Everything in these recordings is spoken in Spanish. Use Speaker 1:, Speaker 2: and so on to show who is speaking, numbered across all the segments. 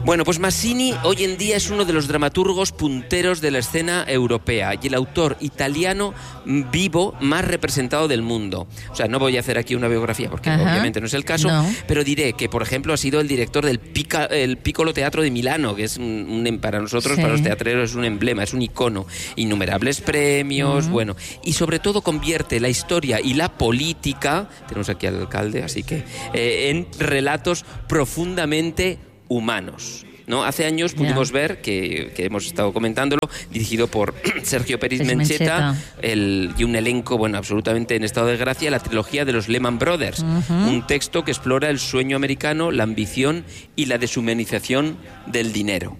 Speaker 1: Bueno, pues Masini hoy en día es uno de los dramaturgos punteros de la escena europea y el autor italiano vivo más representado del mundo. O sea, no voy a hacer aquí una biografía porque obviamente no es el caso, pero diré que, por ejemplo, ha sido el director del Piccolo Teatro de Milano, que es para nosotros, para los teatreros, es un emblema, es un icono. Innumerables premios, bueno, y sobre todo convierte la historia y la política, tenemos aquí al alcalde, así que, en relatos profundamente humanos, ¿no? Hace años pudimos ver, que hemos estado comentándolo, dirigido por Sergio Peris Mencheta, y un elenco, bueno, absolutamente en estado de gracia, la trilogía de los Lehman Brothers, un texto que explora el sueño americano, la ambición y la deshumanización del dinero.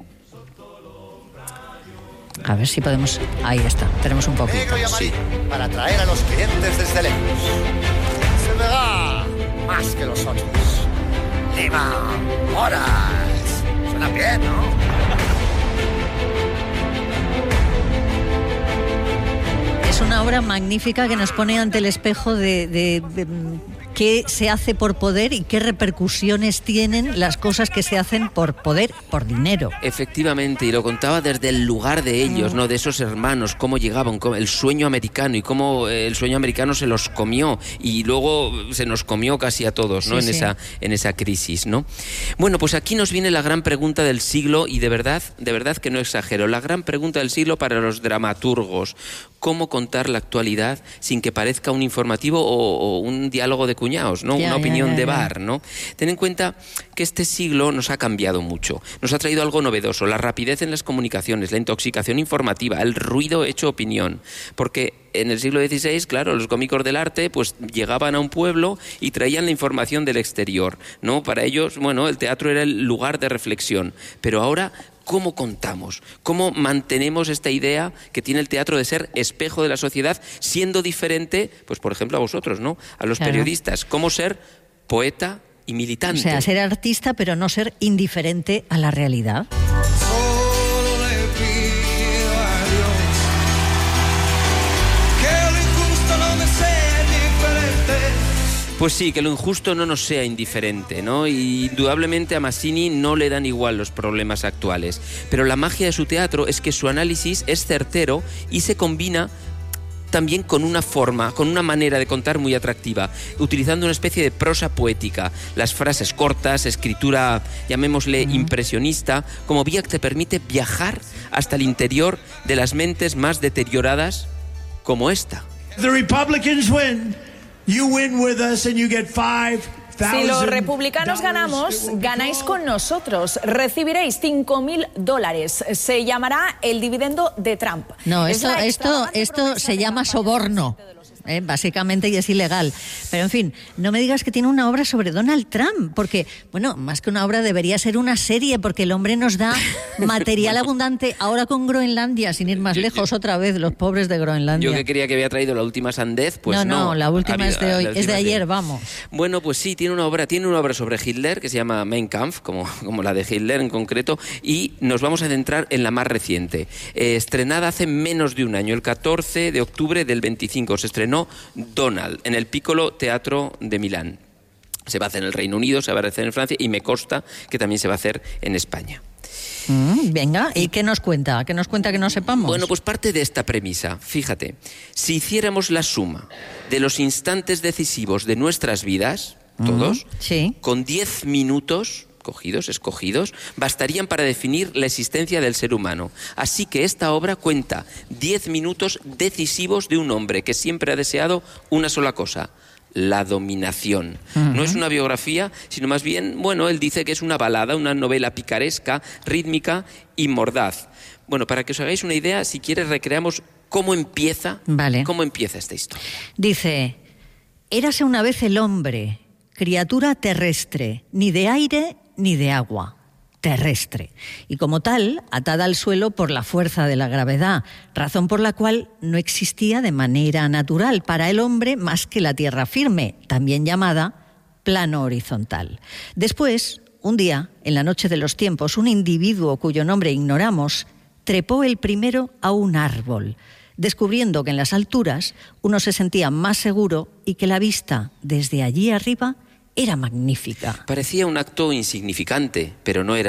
Speaker 2: A ver si podemos... Ahí está, tenemos un poquito.
Speaker 3: Negro y amarillo, para atraer a los clientes desde lejos. Se me da más que los otros. Lima, horas. Suena bien, ¿no?
Speaker 2: Es una obra magnífica que nos pone ante el espejo de qué se hace por poder y qué repercusiones tienen las cosas que se hacen por poder, por dinero.
Speaker 1: Efectivamente, y lo contaba desde el lugar de ellos, ¿no? De esos hermanos, cómo llegaban, el sueño americano y cómo el sueño americano se los comió y luego se nos comió casi a todos, ¿no? En esa crisis, ¿no? Bueno, pues aquí nos viene la gran pregunta del siglo y de verdad que no exagero, la gran pregunta del siglo para los dramaturgos. ¿Cómo contar la actualidad sin que parezca un informativo o un diálogo de cuñados, ¿no? Una opinión de bar, ¿no? Ten en cuenta que este siglo nos ha cambiado mucho. Nos ha traído algo novedoso, la rapidez en las comunicaciones, la intoxicación informativa, el ruido hecho opinión. Porque en el siglo XVI, claro, los cómicos del arte pues llegaban a un pueblo y traían la información del exterior, ¿no? Para ellos, bueno, el teatro era el lugar de reflexión. Pero ahora, ¿cómo contamos? ¿Cómo mantenemos esta idea que tiene el teatro de ser espejo de la sociedad, siendo diferente, pues por ejemplo a vosotros, ¿no? A los periodistas. ¿Cómo ser poeta y militante?
Speaker 2: O sea, ser artista pero no ser indiferente a la realidad.
Speaker 4: Solo le pido a Dios que lo injusto no me sea indiferente.
Speaker 1: Pues sí, que lo injusto no nos sea indiferente, ¿no? Y indudablemente a Masini no le dan igual los problemas actuales. Pero la magia de su teatro es que su análisis es certero y se combina también con una forma, con una manera de contar muy atractiva, utilizando una especie de prosa poética, las frases cortas, escritura, llamémosle impresionista, como vía que te permite viajar hasta el interior de las mentes más deterioradas como esta.
Speaker 5: The Republicans win. You win with us and you get $5,000.
Speaker 6: Si los republicanos ganamos, ganáis con nosotros. Recibiréis $5,000. Se llamará el dividendo de Trump.
Speaker 2: No, esto se llama soborno. Básicamente, y es ilegal. Pero en fin, no me digas que tiene una obra sobre Donald Trump, porque, bueno, más que una obra debería ser una serie, porque el hombre nos da material abundante. Ahora con Groenlandia, sin ir más lejos, otra vez, los pobres de Groenlandia.
Speaker 1: Yo que creía que había traído la última sandez, pues
Speaker 2: no, la última es de hoy, es de ayer, vamos.
Speaker 1: Bueno, pues sí, tiene una obra sobre Hitler, que se llama Mein Kampf, como la de Hitler en concreto, y nos vamos a centrar en la más reciente. Estrenada hace menos de un año, el 14 de octubre del 25, se estrenó Donald en el Piccolo Teatro de Milán. Se va a hacer en el Reino Unido, se va a hacer en Francia y me consta que también se va a hacer en España.
Speaker 2: Venga, ¿y qué nos cuenta? ¿Qué nos cuenta que no sepamos?
Speaker 1: Bueno, pues parte de esta premisa. Fíjate, si hiciéramos la suma de los instantes decisivos de nuestras vidas, todos, con 10 minutos escogidos, bastarían para definir la existencia del ser humano. Así que esta obra cuenta 10 minutos decisivos de un hombre que siempre ha deseado una sola cosa: la dominación. No es una biografía, sino más bien, bueno, él dice que es una balada, una novela picaresca, rítmica y mordaz. Bueno, para que os hagáis una idea, si quieres recreamos cómo empieza esta historia.
Speaker 2: Dice: érase una vez el hombre, criatura terrestre, ni de aire ni de agua, terrestre, y como tal, atada al suelo por la fuerza de la gravedad, razón por la cual no existía de manera natural para el hombre más que la tierra firme, también llamada plano horizontal. Después, un día, en la noche de los tiempos, un individuo cuyo nombre ignoramos, trepó el primero a un árbol, descubriendo que en las alturas uno se sentía más seguro y que la vista desde allí arriba era magnífica.
Speaker 1: Parecía un acto insignificante, pero no era así.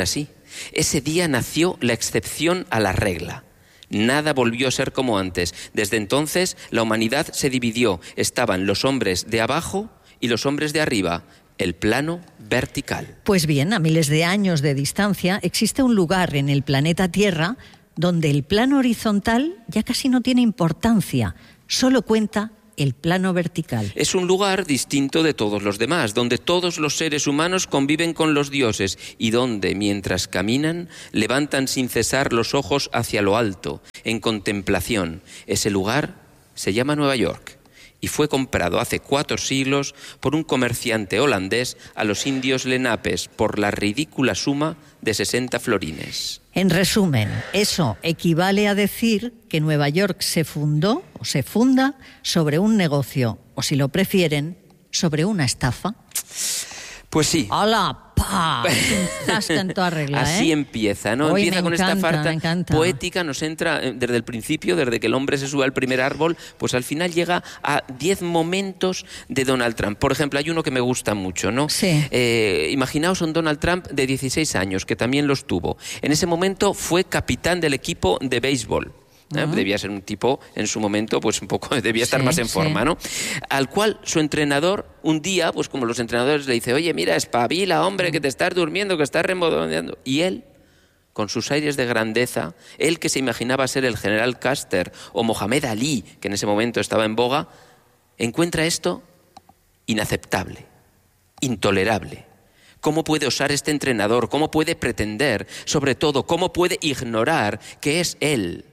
Speaker 1: Ese día nació la excepción a la regla. Nada volvió a ser como antes. Desde entonces la humanidad se dividió. Estaban los hombres de abajo y los hombres de arriba. El plano vertical.
Speaker 2: Pues bien, a miles de años de distancia existe un lugar en el planeta Tierra donde el plano horizontal ya casi no tiene importancia, solo cuenta el plano vertical.
Speaker 1: Es un lugar distinto de todos los demás, donde todos los seres humanos conviven con los dioses y donde, mientras caminan, levantan sin cesar los ojos hacia lo alto, en contemplación. Ese lugar se llama Nueva York y fue comprado hace 4 siglos por un comerciante holandés a los indios lenapes por la ridícula suma de 60 florines.
Speaker 2: En resumen, eso equivale a decir que Nueva York se fundó o se funda sobre un negocio, o si lo prefieren, sobre una estafa.
Speaker 1: Pues sí.
Speaker 2: ¡Hala! ¡Pah! Zasca en toda regla,
Speaker 1: Así empieza, ¿no?
Speaker 2: Hoy
Speaker 1: empieza con
Speaker 2: encanta,
Speaker 1: esta farsa
Speaker 2: me encanta.
Speaker 1: poética, nos entra desde el principio, desde que el hombre se sube al primer árbol, pues al final llega a 10 momentos de Donald Trump. Por ejemplo, hay uno que me gusta mucho, ¿no?
Speaker 2: Sí.
Speaker 1: Imaginaos un Donald Trump de 16 años, que también los tuvo. En ese momento fue capitán del equipo de béisbol. Debía ser un tipo, en su momento, pues un poco, debía estar más en forma, ¿no? Al cual su entrenador, un día, pues como los entrenadores le dice, oye, mira, espabila, hombre, que te estás durmiendo, que estás remodoneando. Y él, con sus aires de grandeza, él que se imaginaba ser el general Custer o Mohamed Ali, que en ese momento estaba en boga, encuentra esto inaceptable, intolerable. ¿Cómo puede osar este entrenador? ¿Cómo puede pretender? Sobre todo, ¿cómo puede ignorar que es él,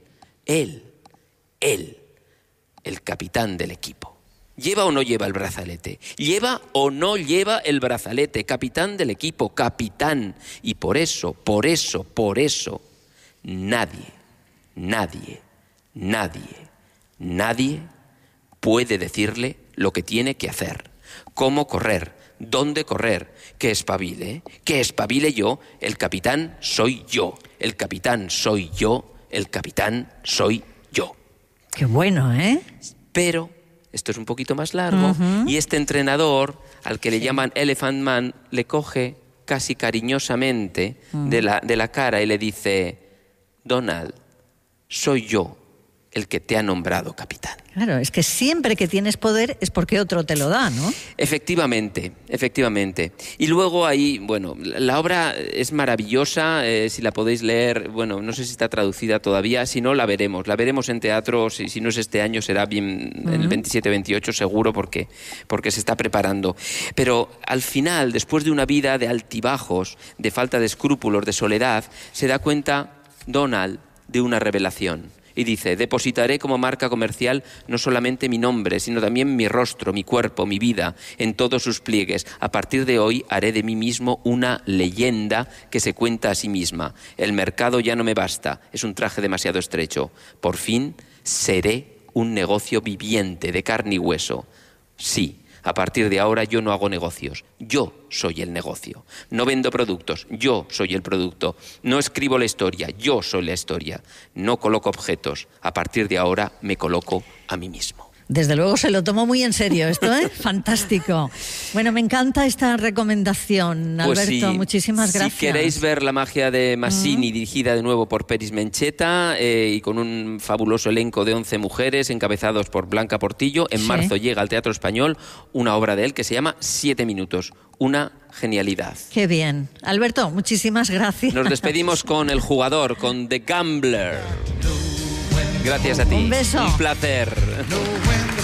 Speaker 1: el capitán del equipo? ¿Lleva o no lleva el brazalete? ¿Lleva o no lleva el brazalete? Capitán del equipo, capitán. Y por eso, nadie puede decirle lo que tiene que hacer, cómo correr, dónde correr, que espabile yo, el capitán soy yo, el capitán soy yo, el capitán soy yo.
Speaker 2: Qué bueno, ¿eh?
Speaker 1: Pero esto es un poquito más largo y este entrenador, al que le llaman Elephant Man, le coge casi cariñosamente de la cara y le dice, Donald, soy yo el que te ha nombrado capitán.
Speaker 2: Claro, es que siempre que tienes poder es porque otro te lo da, ¿no?
Speaker 1: Efectivamente. Y luego ahí, bueno, la obra es maravillosa, si la podéis leer, bueno, no sé si está traducida todavía, si no, la veremos en teatro, si no es este año, será bien el 27-28 seguro, porque se está preparando. Pero al final, después de una vida de altibajos, de falta de escrúpulos, de soledad, se da cuenta Donald de una revelación. Y dice, depositaré como marca comercial no solamente mi nombre, sino también mi rostro, mi cuerpo, mi vida, en todos sus pliegues. A partir de hoy haré de mí mismo una leyenda que se cuenta a sí misma. El mercado ya no me basta, es un traje demasiado estrecho. Por fin seré un negocio viviente de carne y hueso. Sí. A partir de ahora yo no hago negocios, yo soy el negocio. No vendo productos, yo soy el producto. No escribo la historia, yo soy la historia. No coloco objetos, a partir de ahora me coloco a mí mismo.
Speaker 2: Desde luego se lo tomó muy en serio esto, ¿eh? Fantástico. Bueno, me encanta esta recomendación, Alberto.
Speaker 1: Pues sí,
Speaker 2: muchísimas gracias.
Speaker 1: Si queréis ver La magia de Mazzini, dirigida de nuevo por Peris Mencheta y con un fabuloso elenco de 11 mujeres encabezados por Blanca Portillo, en marzo llega al Teatro Español una obra de él que se llama 7 minutos. Una genialidad.
Speaker 2: Qué bien. Alberto, muchísimas gracias.
Speaker 1: Nos despedimos con El jugador, con The Gambler. Gracias a ti.
Speaker 2: Un beso.
Speaker 1: Un placer.